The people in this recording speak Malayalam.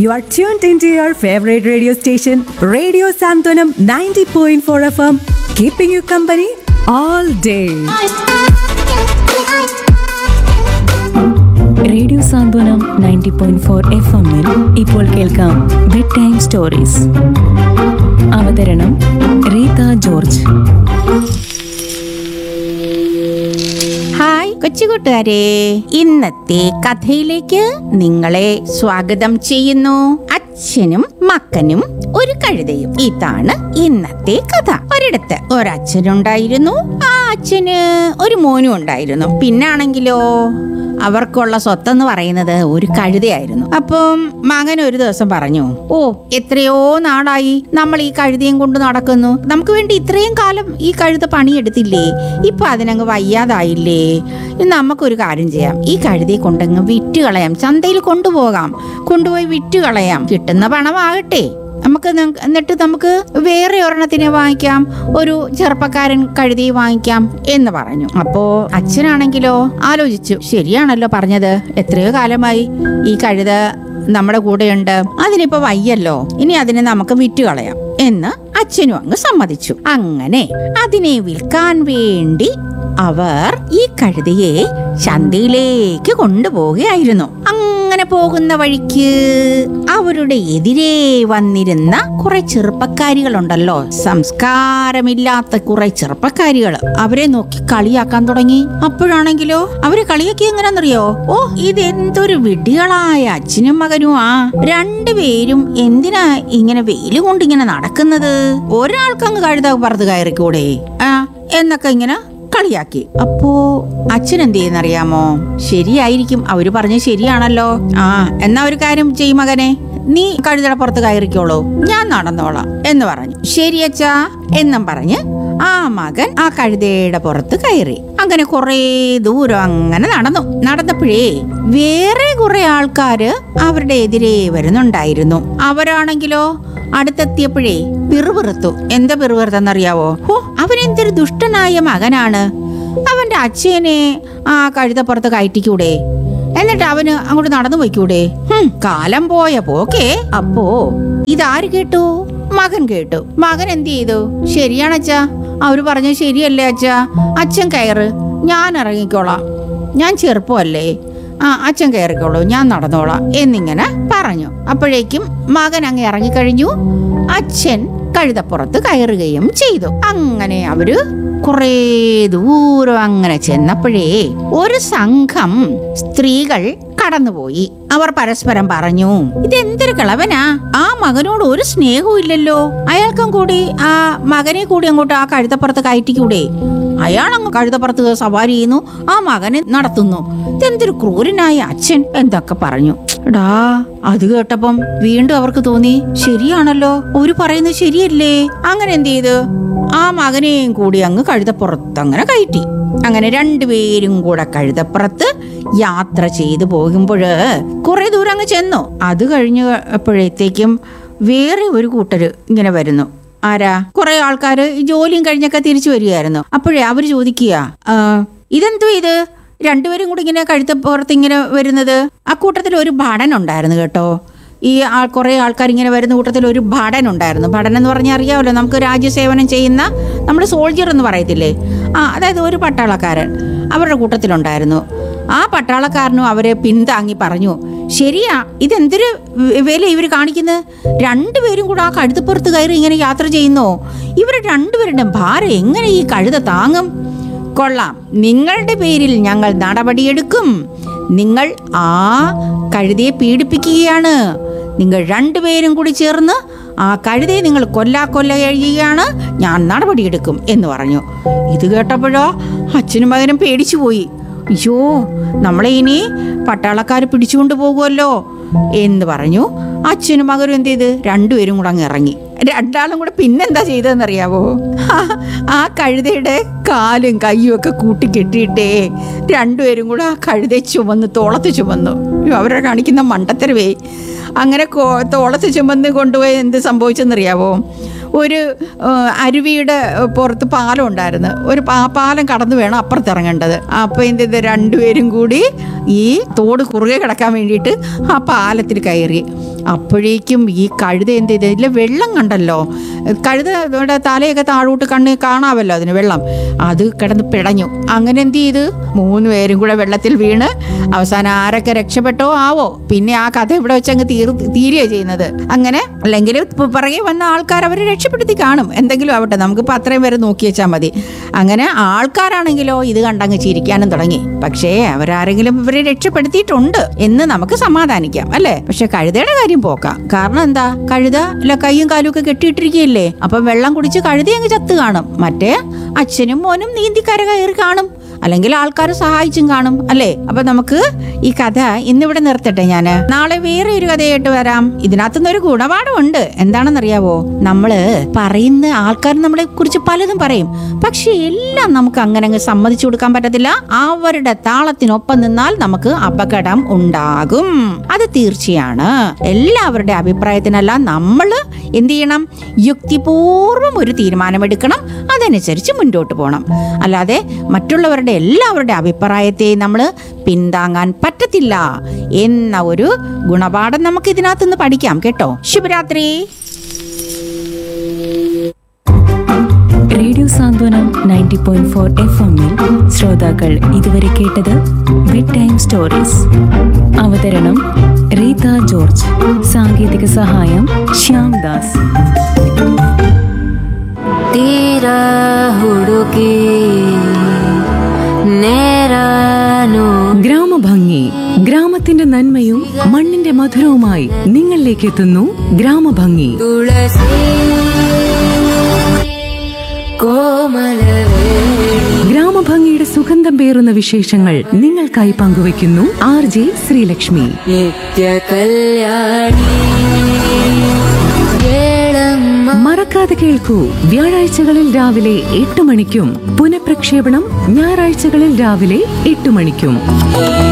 You are tuned into your favorite radio station, Radio Santonam 90.4 FM, keeping you company all day. Radio സാന്ത്വനം 90.4 FM-ൽ ഇപ്പോൾ കേൾക്കാം ബെഡ് ടൈം സ്റ്റോറീസ്. അവതരണം റീത ജോർജ്. ഹായ് കൊച്ചുകൂട്ടുകാരെ, ഇന്നത്തെ കഥയിലേക്ക് നിങ്ങളെ സ്വാഗതം ചെയ്യുന്നു. അച്ഛനും മക്കനും ഒരു കഴുതയും. ഇതാണ് ഇന്നത്തെ കഥ. ഒരിടത്ത് ഒരച്ഛനുണ്ടായിരുന്നു. ആ അച്ഛന് ഒരു മോനും ഉണ്ടായിരുന്നു. പിന്നാണെങ്കിലോ അവർക്കുള്ള സ്വത്തെന്ന് പറയുന്നത് ഒരു കഴുതയായിരുന്നു. അപ്പം മകൻ ഒരു ദിവസം പറഞ്ഞു, ഓ എത്രയോ നാളായി നമ്മൾ ഈ കഴുതയും കൊണ്ട് നടക്കുന്നു. നമുക്ക് വേണ്ടി ഇത്രയും കാലം ഈ കഴുത പണിയെടുത്തില്ലേ, ഇപ്പൊ അതിനങ്ങ് വയ്യാതായില്ലേ. നമുക്കൊരു കാര്യം ചെയ്യാം, ഈ കഴുതയെ കൊണ്ടങ്ങ് വിറ്റ് കളയാം, ചന്തയിൽ കൊണ്ടുപോയി വിറ്റ് കളയാം. കിട്ടുന്ന പണമാകട്ടെ നമുക്ക്. എന്നിട്ട് നമുക്ക് വേറെ ഒരെണ്ണത്തിനെ വാങ്ങിക്കാം, ഒരു ചെറുപ്പക്കാരൻ കഴുതയെ വാങ്ങിക്കാം എന്ന് പറഞ്ഞു. അപ്പോ അച്ഛനാണെങ്കിലോ ആലോചിച്ചു, ശരിയാണല്ലോ പറഞ്ഞത്, എത്രയോ കാലമായി ഈ കഴുത നമ്മുടെ കൂടെയുണ്ട്, അതിനിപ്പോ വയ്യല്ലോ, ഇനി അതിനെ നമുക്ക് വിറ്റ് കളയാം എന്ന് അച്ഛനും അങ്ങ് സമ്മതിച്ചു. അങ്ങനെ അതിനെ വിൽക്കാൻ വേണ്ടി അവർ ഈ കഴുതയെ ചന്തയിലേക്ക് കൊണ്ടുപോവുകയായിരുന്നു. അങ്ങനെ പോകുന്ന വഴിക്ക് അവരുടെ എതിരെ വന്നിരുന്ന കുറെ ചെറുപ്പക്കാരികളുണ്ടല്ലോ, സംസ്കാരമില്ലാത്ത കുറെ ചെറുപ്പക്കാരികൾ, അവരെ നോക്കി കളിയാക്കാൻ തുടങ്ങി. അപ്പോഴാണെങ്കിലോ അവരെ കളിയാക്കി എങ്ങനെയാണെന്നറിയോ, ഓ ഇതെന്തൊരു വിഡ്ഢികളായ അച്ഛനും മകനും രണ്ടുപേരും എന്തിനാ ഇങ്ങനെ വെയില് കൊണ്ട് ഇങ്ങനെ നടക്കുന്നത്, ഒരാൾക്കങ്ങ് കഴുത പറത്ത് കയറിക്കൂടെ എന്നൊക്കെ ഇങ്ങനെ കളിയാക്കി. അപ്പോ അച്ഛൻ എന്ത് ചെയ്യുന്നറിയാമോ, ശരിയായിരിക്കും, അവര് പറഞ്ഞ ശരിയാണല്ലോ, എന്നാ ഒരു കാര്യം ചെയ്യും മകനെ, നീ കഴുതയുടെ പുറത്ത് കയറിക്കോളൂ, ഞാൻ നടന്നോളാം എന്ന് പറഞ്ഞു. ശരി അച്ഛാ എന്നും പറഞ്ഞ് ആ മകൻ ആ കഴുതയുടെ പുറത്ത് കയറി. അങ്ങനെ കുറെ ദൂരം അങ്ങനെ നടന്നപ്പോഴേ വേറെ കുറെ ആൾക്കാര് അവരുടെ എതിരെ വരുന്നുണ്ടായിരുന്നു. അവരാണെങ്കിലോ അടുത്തെത്തിയപ്പോഴേ പിറുപിറുത്തു. എന്താ പിറുപിറുത്തെന്നറിയാവോ, ഓ അവനെന്തൊരു ദുഷ്ടനായ മകനാണ്, അവന്റെ അച്ഛനെ ആ കഴുതപ്പുറത്ത് കയറ്റിക്കൂടെ, എന്നിട്ട് അവന് അങ്ങോട്ട് നടന്നു പോയിക്കൂടെ, കാലം പോയ പോക്കേ. അപ്പോ ഇതാര് കേട്ടു, മകൻ കേട്ടു. മകൻ എന്ത് ചെയ്തു, ശരിയാണച്ചാ, അവര് പറഞ്ഞു ശരിയല്ലേ അച്ഛാ, അച്ഛൻ കയറ്, ഞാൻ ഇറങ്ങിക്കോളാം, ഞാൻ ചെറുപ്പമല്ലേ, അച്ഛൻ കയറിക്കോളൂ, ഞാൻ നടന്നോളാം എന്നിങ്ങനെ പറഞ്ഞു. അപ്പോഴേക്കും മകൻ അങ്ങ് ഇറങ്ങിക്കഴിഞ്ഞു. അച്ഛൻ കഴുതപ്പുറത്ത് കയറുകയും ചെയ്തു. അങ്ങനെ അവര് കുറേ ദൂരം അങ്ങനെ ചെന്നപ്പോഴേ ഒരു സംഘം സ്ത്രീകൾ കടന്നുപോയി. അവർ പരസ്പരം പറഞ്ഞു, ഇതെന്തൊരു കളവനാ, ആ മകനോട് ഒരു സ്നേഹവും ഇല്ലല്ലോ, അയാൾക്കും കൂടി ആ മകനെ കൂടി അങ്ങോട്ട് ആ കഴുതപ്പുറത്ത് കയറ്റിക്കൂടെ, അയാളങ്ങ് കഴുതപ്പുറത്ത് സവാരി ചെയ്യുന്നു, ആ മകനെ നടത്തുന്നു, ഇതെന്തൊരു ക്രൂരനായ അച്ഛൻ എന്തൊക്കെ പറഞ്ഞു. എടാ അത് കേട്ടപ്പം വീണ്ടും അവർക്ക് തോന്നി, ശരിയാണല്ലോ, ഒരു പറയുന്നത് ശരിയല്ലേ. അങ്ങനെ എന്ത് ചെയ്തു, ആ മകനെയും കൂടി അങ്ങ് കഴുതപ്പുറത്ത് അങ്ങനെ കയറ്റി. അങ്ങനെ രണ്ടുപേരും കൂടെ കഴുതപ്പുറത്ത് യാത്ര ചെയ്തു പോകുമ്പോഴ് കുറെ ദൂരം അങ്ങ് ചെന്നു. അത് കഴിഞ്ഞപ്പോഴത്തേക്കും വേറെ ഒരു കൂട്ടര് ഇങ്ങനെ വരുന്നു. ആരാ, കുറെ ആൾക്കാര് ഈ ജോലിയും കഴിഞ്ഞൊക്കെ തിരിച്ചു വരികയായിരുന്നു. അപ്പോഴേ അവര് ചോദിക്കുക, ഇതെന്തോ ഇത് രണ്ടുപേരും കൂടി ഇങ്ങനെ കഴുതപ്പുറത്ത് ഇങ്ങനെ വരുന്നത്. ആ കൂട്ടത്തിൽ ഒരു ഭടൻ ഉണ്ടായിരുന്നു കേട്ടോ. ഈ കുറെ ആൾക്കാർ ഇങ്ങനെ വരുന്ന കൂട്ടത്തിൽ ഒരു ഭടൻ ഉണ്ടായിരുന്നു. ഭടൻ എന്ന് പറഞ്ഞാൽ അറിയാമല്ലോ, നമുക്ക് രാജ്യസേവനം ചെയ്യുന്ന നമ്മൾ സോൾജിയർ എന്ന് പറയത്തില്ലേ, അതായത് ഒരു പട്ടാളക്കാരൻ അവരുടെ കൂട്ടത്തിലുണ്ടായിരുന്നു. ആ പട്ടാളക്കാരനും അവരെ പിന്താങ്ങി പറഞ്ഞു, ശരിയാ, ഇതെന്തൊരു വില ഇവർ കാണിക്കുന്നത്, രണ്ടുപേരും കൂടെ ആ കഴുതപ്പുറത്ത് കയറി ഇങ്ങനെ യാത്ര ചെയ്യുന്നോ, ഇവർ രണ്ടുപേരുടെ ഭാരം എങ്ങനെ ഈ കഴുത താങ്ങും, കൊള്ളാം, നിങ്ങളുടെ പേരിൽ ഞങ്ങൾ നടപടിയെടുക്കും, നിങ്ങൾ ആ കഴുതയെ പീഡിപ്പിക്കുകയാണ്, നിങ്ങൾ രണ്ടുപേരും കൂടി ചേർന്ന് ആ കഴുതയെ നിങ്ങൾ കൊല്ല കഴിയുകയാണ്, ഞാൻ നടപടിയെടുക്കും എന്ന് പറഞ്ഞു. ഇത് കേട്ടപ്പോഴോ അച്ഛനും മകനും പേടിച്ചു പോയി. അയ്യോ, നമ്മളെ ഇനി പട്ടാളക്കാർ പിടിച്ചുകൊണ്ട് പോകുമല്ലോ എന്ന് പറഞ്ഞു. അച്ഛനും മകനും എന്ത് ചെയ്ത്, രണ്ടുപേരും കൂടെ അങ്ങ് ഇറങ്ങി. രണ്ടാളും കൂടെ പിന്നെന്താ ചെയ്തതെന്നറിയാവോ, ആ കഴുതയുടെ കാലും കയ്യും ഒക്കെ കൂട്ടിക്കെട്ടിയിട്ടേ രണ്ടുപേരും കൂടെ ആ കഴുതയെ തോളത്ത് ചുമന്നു. അവരെ കാണിക്കുന്ന മണ്ടത്തരവേ. അങ്ങനെ തോളത്ത് ചുമന്ന് കൊണ്ടുപോയി എന്ത് സംഭവിച്ചെന്നറിയാവോ, ഒരു അരുവിയുടെ പുറത്ത് പാലം ഉണ്ടായിരുന്നു. ആ പാലം കടന്നു വേണം അപ്പുറത്തിറങ്ങേണ്ടത്. അപ്പോൾ എന്ത് രണ്ടുപേരും കൂടി ഈ തോട് കുറുകെ കിടക്കാൻ വേണ്ടിയിട്ട് ആ പാലത്തിൽ കയറി. അപ്പോഴേക്കും ഈ കഴുത എന്ത് ചെയ്ത്, ഇതിലെ വെള്ളം കണ്ടല്ലോ, കഴുതയുടെ തലയൊക്കെ താഴോട്ട് കാണാമല്ലോ അതിന് വെള്ളം, അത് കിടന്ന് പിടഞ്ഞു. അങ്ങനെ എന്ത് ചെയ്ത് 3 പേരും കൂടെ വെള്ളത്തിൽ വീണ് അവസാനം ആരൊക്കെ രക്ഷപ്പെട്ടോ ആവോ. പിന്നെ ആ കഥ ഇവിടെ വെച്ചങ്ങ് തീരുകയാണ് ചെയ്യുന്നത്. അങ്ങനെ അല്ലെങ്കിൽ പിറകെ വന്ന ആൾക്കാർ അവരെ രക്ഷപ്പെടുത്തി കാണും, എന്തെങ്കിലും ആവട്ടെ, നമുക്കിപ്പോൾ അത്രയും വരെ നോക്കി വെച്ചാൽ മതി. അങ്ങനെ ആൾക്കാരാണെങ്കിലോ ഇത് കണ്ടങ്ങ് ചിരിക്കാനും തുടങ്ങി. പക്ഷേ അവരാരെങ്കിലും ഇവരെ രക്ഷപ്പെടുത്തിയിട്ടുണ്ട് എന്ന് നമുക്ക് സമാധാനിക്കാം അല്ലേ. പക്ഷെ കഴുതയുടെ കാര്യം പോക്കാം. കാരണം എന്താ, കഴുത കൈയും കാലും ഒക്കെ കെട്ടിയിട്ടിരിക്കുകയല്ലേ. അപ്പം വെള്ളം കുടിച്ച് കഴുത അങ്ങ് ചത്ത് കാണും. മറ്റേ അച്ഛനും മോനും നീന്തിക്കര കയറി കാണും, അല്ലെങ്കിൽ ആൾക്കാർ സഹായിച്ചും കാണും അല്ലേ. അപ്പൊ നമുക്ക് ഈ കഥ ഇന്നിവിടെ നിർത്തട്ടെ. ഞാന് നാളെ വേറെ ഒരു കഥയായിട്ട് വരാം. ഇതിനകത്തുനിന്നൊരു ഗുണപാഠമുണ്ട്. എന്താണെന്നറിയാവോ, നമ്മള് പറയുന്ന ആൾക്കാർ നമ്മളെ കുറിച്ച് പലതും പറയും, പക്ഷെ എല്ലാം നമുക്ക് അങ്ങനെ അങ്ങ് സമ്മതിച്ചു കൊടുക്കാൻ പറ്റത്തില്ല. അവരുടെ താളത്തിനൊപ്പം നിന്നാൽ നമുക്ക് അപകടം ഉണ്ടാകും, അത് തീർച്ചയാണ്. എല്ലാവരുടെ അഭിപ്രായത്തിനല്ല നമ്മൾ എന്ത് ചെയ്യണം, യുക്തിപൂർവം ഒരു തീരുമാനമെടുക്കണം, അതനുസരിച്ച് മുന്നോട്ട് പോകണം. അല്ലാതെ മറ്റുള്ളവരുടെ എല്ലാവരുടെ അഭിപ്രായത്തെ നമ്മൾ പിന്താങ്ങാൻ പറ്റത്തില്ല എന്ന ഒരു ഗുണപാഠം നമുക്ക് ഇതിനകത്തുനിന്ന് പഠിക്കാം കേട്ടോ. ശുഭരാത്രി. റേഡിയോ സാന്ത്വനം 90.4 FM-ൽ ശ്രോതാക്കൾ ഇതുവരെ കേട്ടത് ബെഡ് ടൈം സ്റ്റോറീസ്. അവതരണം റീത ജോർജ്. സാങ്കേതിക സഹായം ശ്യാം ദാസ്. തീരാ ഹുടുക്കി ഗ്രാമഭംഗി, ഗ്രാമത്തിന്റെ നന്മയും മണ്ണിന്റെ മധുരവുമായി നിങ്ങളിലേക്ക് എത്തുന്നു ഗ്രാമഭംഗി. ഗ്രാമഭംഗിയുടെ സുഗന്ധം പേറുന്ന വിശേഷങ്ങൾ നിങ്ങൾക്കായി പങ്കുവയ്ക്കുന്നു RJ ശ്രീലക്ഷ്മി. നിത്യ കല്യാണി മറക്കാതെ കേൾക്കൂ, വ്യാഴാഴ്ചകളിൽ രാവിലെ 8 മണിക്കും പുനഃപ്രക്ഷേപണം ഞായറാഴ്ചകളിൽ രാവിലെ 8 മണിക്കും.